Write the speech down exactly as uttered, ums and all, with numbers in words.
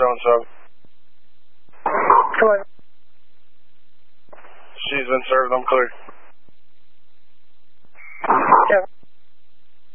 so-and-so. Come on. She's been served. I'm clear.